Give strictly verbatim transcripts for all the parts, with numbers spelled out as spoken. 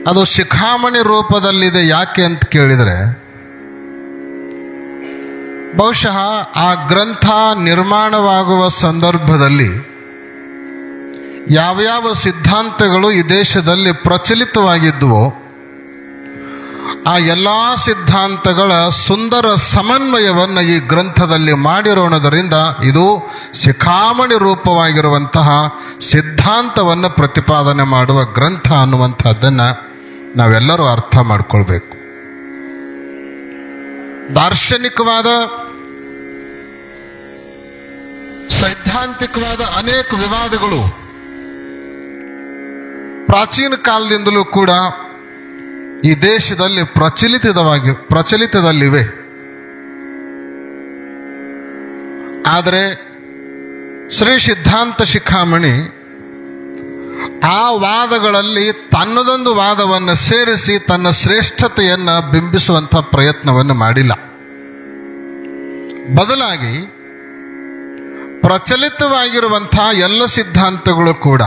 ಅದು ಶಿಖಾಮಣಿ ರೂಪದಲ್ಲಿದೆ. ಯಾಕೆ ಅಂತ ಕೇಳಿದರೆ, ಬಹುಶಃ ಆ ಗ್ರಂಥ ನಿರ್ಮಾಣವಾಗುವ ಸಂದರ್ಭದಲ್ಲಿ ಯಾವ್ಯಾವ ಸಿದ್ಧಾಂತಗಳು ಈ ದೇಶದಲ್ಲಿ ಪ್ರಚಲಿತವಾಗಿದ್ವೋ ಆ ಎಲ್ಲ ಸಿದ್ಧಾಂತಗಳ ಸುಂದರ ಸಮನ್ವಯವನ್ನು ಈ ಗ್ರಂಥದಲ್ಲಿ ಮಾಡಿರೋಣದರಿಂದ ಇದು ಶಿಖಾಮಣಿ ರೂಪವಾಗಿರುವಂತಹ ಸಿದ್ಧಾಂತವನ್ನು ಪ್ರತಿಪಾದನೆ ಮಾಡುವ ಗ್ರಂಥ ಅನ್ನುವಂಥದ್ದನ್ನು ನಾವೆಲ್ಲರೂ ಅರ್ಥ ಮಾಡಿಕೊಳ್ಬೇಕು. ದಾರ್ಶನಿಕವಾದ, ಸೈದ್ಧಾಂತಿಕವಾದ ಅನೇಕ ವಿವಾದಗಳು ಪ್ರಾಚೀನ ಕಾಲದಿಂದಲೂ ಕೂಡ ಈ ದೇಶದಲ್ಲಿ ಪ್ರಚಲಿತವಾಗಿ ಪ್ರಚಲಿತದಲ್ಲಿವೆ. ಆದರೆ ಶ್ರೀ ಸಿದ್ಧಾಂತ ಶಿಖಾಮಣಿ ಆ ವಾದಗಳಲ್ಲಿ ತನ್ನದೊಂದು ವಾದವನ್ನು ಸೇರಿಸಿ ತನ್ನ ಶ್ರೇಷ್ಠತೆಯನ್ನು ಬಿಂಬಿಸುವಂಥ ಪ್ರಯತ್ನವನ್ನು ಮಾಡಿಲ್ಲ. ಬದಲಾಗಿ ಪ್ರಚಲಿತವಾಗಿರುವಂಥ ಎಲ್ಲ ಸಿದ್ಧಾಂತಗಳು ಕೂಡ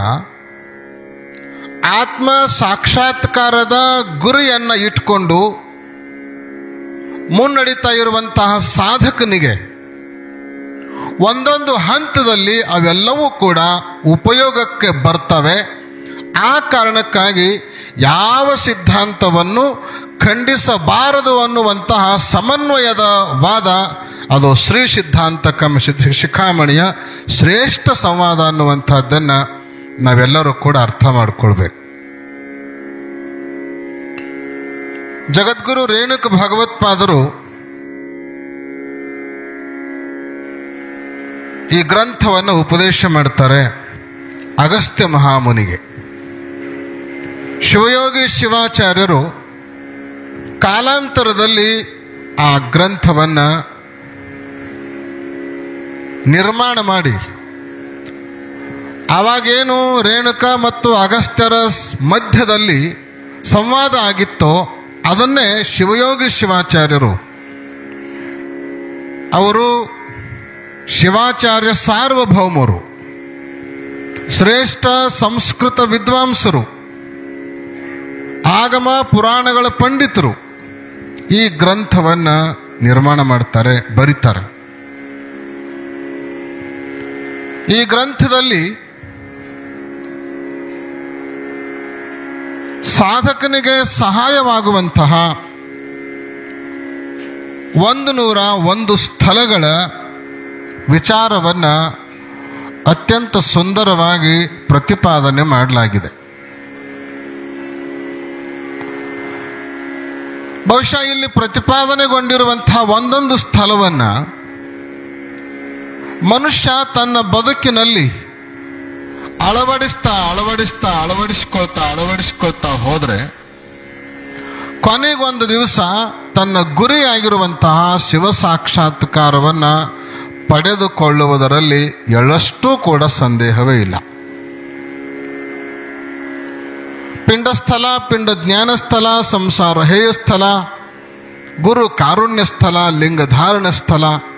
ಆತ್ಮ ಸಾಕ್ಷಾತ್ಕಾರದ ಗುರಿಯನ್ನು ಇಟ್ಕೊಂಡು ಮುನ್ನಡೀತಾ ಇರುವಂತಹ ಸಾಧಕನಿಗೆ ಒಂದೊಂದು ಹಂತದಲ್ಲಿ ಅವೆಲ್ಲವೂ ಕೂಡ ಉಪಯೋಗಕ್ಕೆ ಬರ್ತವೆ. ಆ ಕಾರಣಕ್ಕಾಗಿ ಯಾವ ಸಿದ್ಧಾಂತವನ್ನು ಖಂಡಿಸಬಾರದು ಅನ್ನುವಂತಹ ಸಮನ್ವಯದ ವಾದ ಅದು ಶ್ರೀ ಸಿದ್ಧಾಂತ ಕಮ ಶಿಖಾಮಣಿಯ ಶ್ರೇಷ್ಠ ಸಂವಾದ ಅನ್ನುವಂಥದ್ದನ್ನು ನಾವೆಲ್ಲರೂ ಕೂಡ ಅರ್ಥ ಮಾಡಿಕೊಳ್ಬೇಕು. ಜಗದ್ಗುರು ರೇಣುಕ ಭಗವತ್ಪಾದರು ಈ ಗ್ರಂಥವನ್ನು ಉಪದೇಶ ಮಾಡ್ತಾರೆ ಅಗಸ್ತ್ಯ ಮಹಾಮುನಿಗೆ. ಶಿವಯೋಗಿ ಶಿವಾಚಾರ್ಯರು ಕಾಲಾಂತರದಲ್ಲಿ ಆ ಗ್ರಂಥವನ್ನು ನಿರ್ಮಾಣ ಮಾಡಿ, ಆವಾಗೇನು ರೇಣುಕ ಮತ್ತು ಅಗಸ್ತ್ಯರ ಮಧ್ಯದಲ್ಲಿ ಸಂವಾದ ಆಗಿತ್ತೋ ಅದನ್ನೇ ಶಿವಯೋಗಿ ಶಿವಾಚಾರ್ಯರು ಅವರು ಶಿವಾಚಾರ್ಯ ಸಾರ್ವಭೌಮರು, ಶ್ರೇಷ್ಠ ಸಂಸ್ಕೃತ ವಿದ್ವಾಂಸರು, ಆಗಮ ಪುರಾಣಗಳ ಪಂಡಿತರು ಈ ಗ್ರಂಥವನ್ನು ನಿರ್ಮಾಣ ಮಾಡ್ತಾರೆ, ಬರೀತಾರೆ. ಈ ಗ್ರಂಥದಲ್ಲಿ ಸಾಧಕನಿಗೆ ಸಹಾಯವಾಗುವಂತಹ ಒಂದು ನೂರ ಒಂದು ಸ್ಥಳಗಳ ವಿಚಾರವನ್ನು ಅತ್ಯಂತ ಸುಂದರವಾಗಿ ಪ್ರತಿಪಾದನೆ ಮಾಡಲಾಗಿದೆ. ಬಹುಶಃ ಇಲ್ಲಿ ಪ್ರತಿಪಾದನೆಗೊಂಡಿರುವಂತಹ ಒಂದೊಂದು ಸ್ಥಳವನ್ನು ಮನುಷ್ಯ ತನ್ನ ಬದುಕಿನಲ್ಲಿ ಅಳವಡಿಸ್ತಾ ಅಳವಡಿಸ್ತಾ ಅಳವಡಿಸ್ಕೊಳ್ತಾ ಅಳವಡಿಸ್ಕೊಳ್ತಾ ಹೋದರೆ ಕೊನೆಗೊಂದು ದಿವಸ ತನ್ನ ಗುರಿಯಾಗಿರುವಂತಹ ಶಿವ ಸಾಕ್ಷಾತ್ಕಾರವನ್ನು ಪಡೆದುಕೊಳ್ಳುವುದರಲ್ಲಿ ಎಳ್ಳಷ್ಟೂ ಕೂಡ ಸಂದೇಹವೇ ಇಲ್ಲ. ಪಿಂಡಸ್ಥಲ, ಪಿಂಡ ಜ್ಞಾನಸ್ಥಲ, ಸಂಸಾರ ಹೇಯ ಸ್ಥಳ, ಗುರು ಕಾರುಣ್ಯ ಸ್ಥಳ, ಲಿಂಗಧಾರಣ ಸ್ಥಳ,